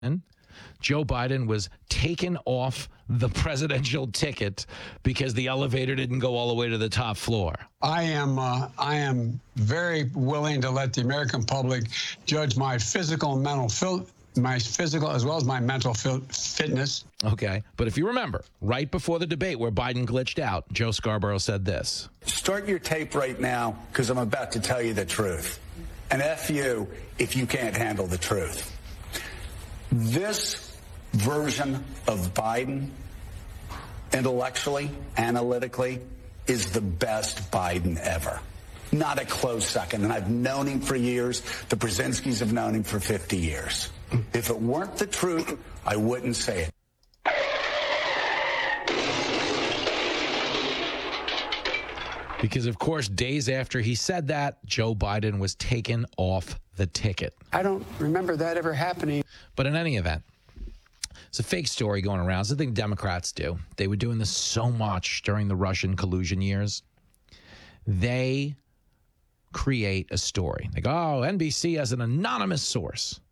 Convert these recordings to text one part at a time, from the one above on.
Joe Biden was taken off the presidential ticket because the elevator didn't go all the way to the top floor. I am very willing to let the American public judge my physical and mental my physical as well as my mental fitness. Okay, but if you remember, right before the debate where Biden glitched out, Joe Scarborough said this. Start your tape right now, because I'm about to tell you the truth. And F you if you can't handle the truth. This version of Biden, intellectually, analytically, is the best Biden ever. Not a close second. And I've known him for years. The Brzezinskis have known him for 50 years. If it weren't the truth, I wouldn't say it. Because, of course, days after he said that, Joe Biden was taken off the ticket. I don't remember that ever happening. But in any event, it's a fake story going around. It's the thing Democrats do. They were doing this so much during the Russian collusion years. They create a story. They go, oh, NBC has an anonymous source.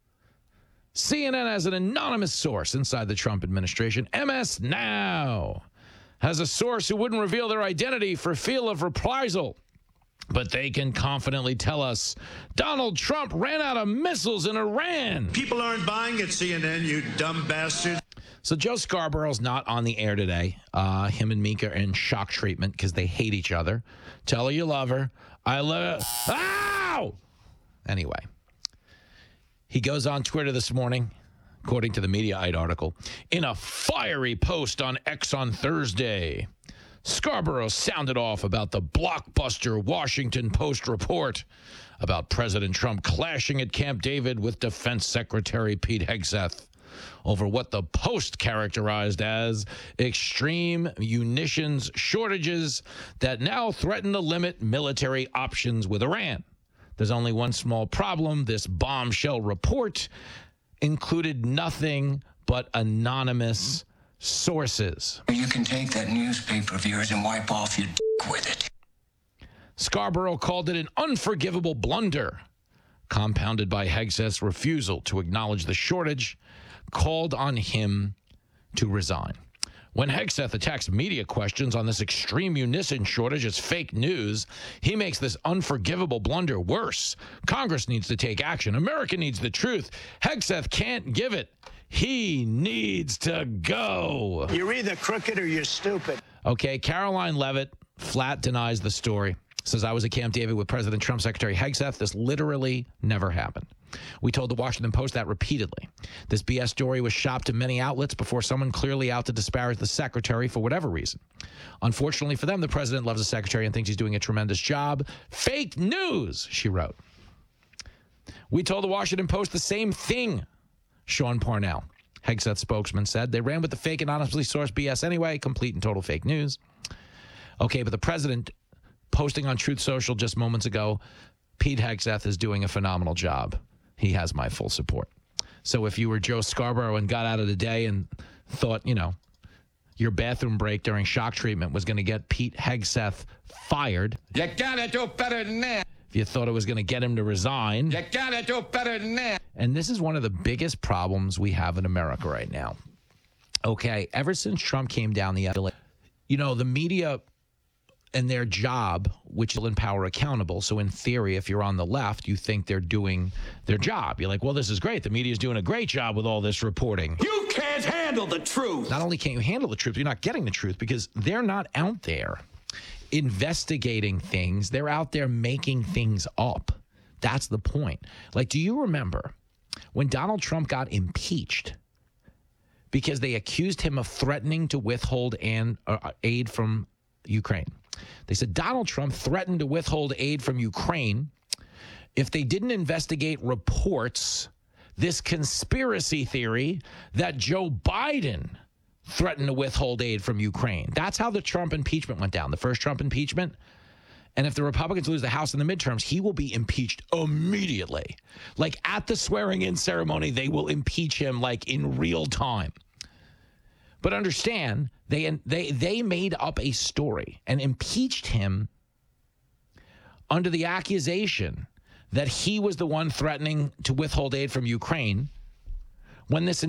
CNN has an anonymous source inside the Trump administration. MS Now has a source who wouldn't reveal their identity for fear of reprisal. But they can confidently tell us Donald Trump ran out of missiles in Iran. People aren't buying it, CNN, you dumb bastard. So Joe Scarborough's not on the air today. Him and Mika are in shock treatment because they hate each other. Tell her you love her. I love her. Ow! Anyway, he goes on Twitter this morning, according to the Mediaite article, in a fiery post on X on Thursday. Scarborough sounded off about the blockbuster Washington Post report about President Trump clashing at Camp David with Defense Secretary Pete Hegseth over what the Post characterized as extreme munitions shortages that now threaten to limit military options with Iran. There's only one small problem. This bombshell report included nothing but anonymous sources. You can take that newspaper of yours and wipe off your dick with it. Scarborough called it an unforgivable blunder, compounded by Hegseth's refusal to acknowledge the shortage, called on him to resign. When Hegseth attacks media questions on this extreme munition shortage as fake news, he makes this unforgivable blunder worse. Congress needs to take action. America needs the truth. Hegseth can't give it. He needs to go. You're either crooked or you're stupid. Okay, Caroline Leavitt flat denies the story. Says, I was at Camp David with President Trump, Secretary Hegseth. This literally never happened. We told the Washington Post that repeatedly. This BS story was shopped to many outlets before someone clearly out to disparage the secretary for whatever reason. Unfortunately for them, the president loves the secretary and thinks he's doing a tremendous job. Fake news, she wrote. We told the Washington Post the same thing, Sean Parnell, Hegseth spokesman, said. They ran with the fake anonymously sourced BS anyway, complete and total fake news. Okay, but the president posting on Truth Social just moments ago, Pete Hegseth is doing a phenomenal job. He has my full support. So if you were Joe Scarborough and got out of the day and thought, you know, your bathroom break during shock treatment was going to get Pete Hegseth fired. You gotta do better than that. If you thought it was going to get him to resign. You gotta do better than that. And this is one of the biggest problems we have in America right now. Okay, ever since Trump came down the aisle, you know, the media and their job, which will empower accountable. So in theory, if you're on the left, you think they're doing their job. You're like, well, this is great. The media's doing a great job with all this reporting. You can't handle the truth. Not only can't you handle the truth, you're not getting the truth because they're not out there investigating things. They're out there making things up. That's the point. Like, do you remember when Donald Trump got impeached because they accused him of threatening to withhold aid from Ukraine? They said Donald Trump threatened to withhold aid from Ukraine if they didn't investigate reports, this conspiracy theory that Joe Biden threatened to withhold aid from Ukraine. That's how the Trump impeachment went down, the first Trump impeachment. And if the Republicans lose the House in the midterms, he will be impeached immediately. Like at the swearing-in ceremony, they will impeach him like in real time. But understand, they made up a story and impeached him under the accusation that he was the one threatening to withhold aid from Ukraine when this